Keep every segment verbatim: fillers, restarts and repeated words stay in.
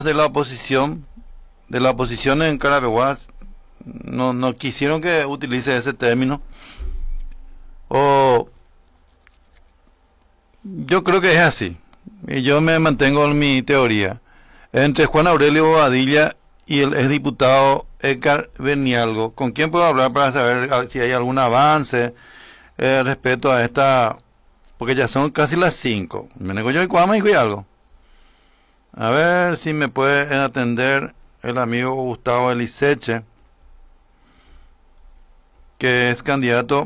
de la oposición, de la oposición en Carapeguá, no, no quisieron que utilice ese término. O yo creo que es así. Y yo me mantengo en mi teoría. Entre Juan Aurelio Bobadilla y el exdiputado Edgar Benialgo, ¿con quién puedo hablar para saber si hay algún avance eh, respecto a esta? Porque ya son casi las cinco. Me nego yo y Cuama y algo. A ver si me puede atender el amigo Gustavo Eliseche, que es candidato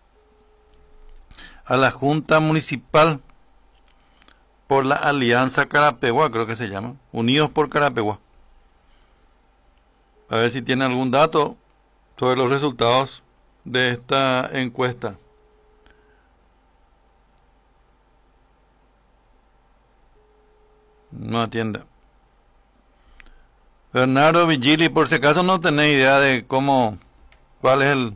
a la Junta Municipal por la Alianza Carapeguá, creo que se llama, Unidos por Carapeguá. A ver si tiene algún dato sobre los resultados de esta encuesta. No atiende. Bernardo Vigili, por si acaso no tenéis idea de cómo, cuál es el,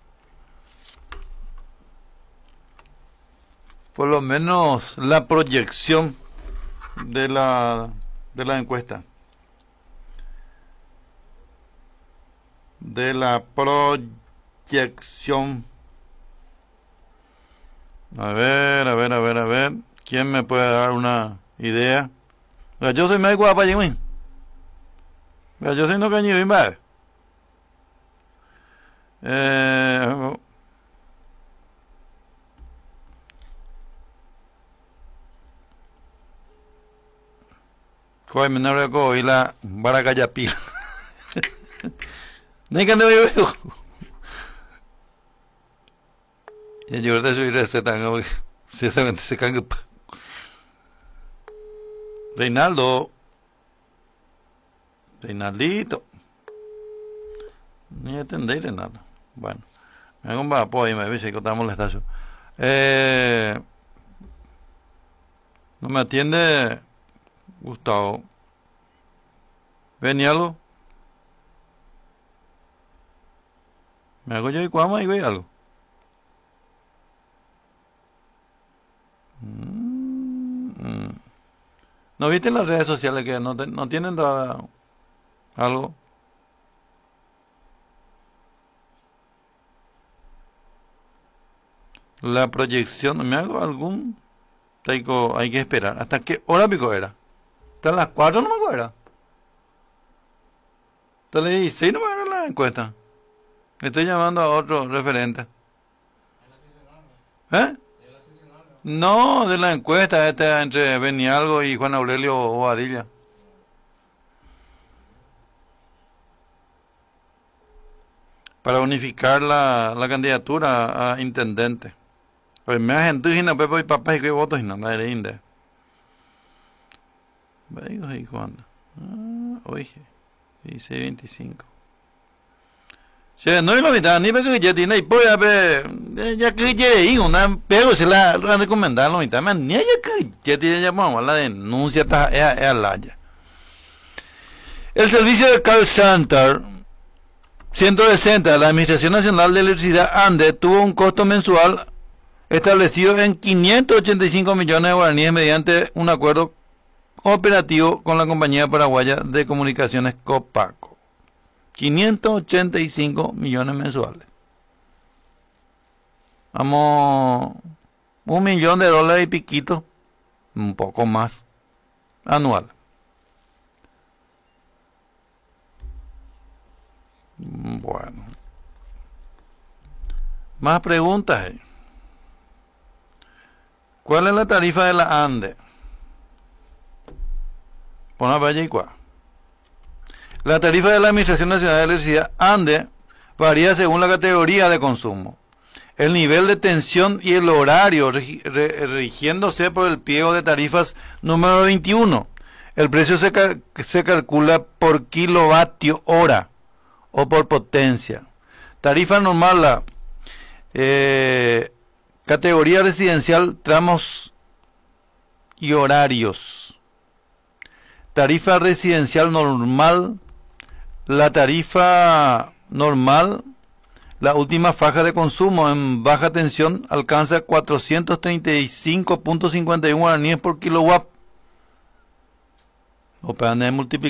por lo menos la proyección de la de la encuesta, de la proyección. A ver, a ver, a ver, a ver, ¿quién me puede dar una idea? Yo soy médico de Payimín. Yo soy no cañivín, ¿vale? Eh... Coy, menor de coy, la baracayapil. Ni que no veo. Y yo ahorita soy receta, ¿no? Si se se canga. Reinaldo. Reinaldito. Ni entendéis nada. Bueno. Me hago un vapo ahí, me dice que estamos en la estación. Eh, no me atiende Gustavo. Benialgo. Me hago yo y Cuama y ve algo. Mm. ¿No viste en las redes sociales que no, te, no tienen todavía algo? La proyección, ¿me hago algún? Tengo, hay que esperar. ¿Hasta qué hora pico era? ¿Hasta las cuatro no me acuerdo? Hasta las dieciséis no me acuerdo la encuesta. Estoy llamando a otro referente. ¿Eh? No, de la encuesta esta entre Benialgo y Juan Aurelio Bobadilla. Para unificar la, la candidatura a intendente. Pues me hacen indígena, Pepe y papá y que votos y no me haré inde. Veis y cuándo. Ah, oye, dieciséis veinticinco. Che, no es la mitad, ni porque ya tiene y pues, a ver, ya que ya hay una, pero se la recomendar la mitad, man, ni ya que ya tiene ya vamos la denuncia está es es la ya. El servicio de call center ciento sesenta de la Administración Nacional de Electricidad ANDE tuvo un costo mensual establecido en quinientos ochenta y cinco millones de guaraníes mediante un acuerdo operativo con la compañía paraguaya de comunicaciones Copaco. quinientos ochenta y cinco millones mensuales. Vamos, un millón de dólares y piquito, un poco más, anual. Bueno. Más preguntas. Eh. ¿Cuál es la tarifa de la ANDE? Pon a valle y cuá. La tarifa de la Administración Nacional de Electricidad ANDE varía según la categoría de consumo, el nivel de tensión y el horario, rigiéndose por el pliego de tarifas número veintiuno. El precio se, cal se calcula por kilovatio hora o por potencia. Tarifa normal, la eh, categoría residencial, tramos y horarios. Tarifa residencial normal. La tarifa normal, la última faja de consumo en baja tensión alcanza cuatrocientos treinta y cinco punto cincuenta y uno guaraníes por kilowatt. operan de multiplicar.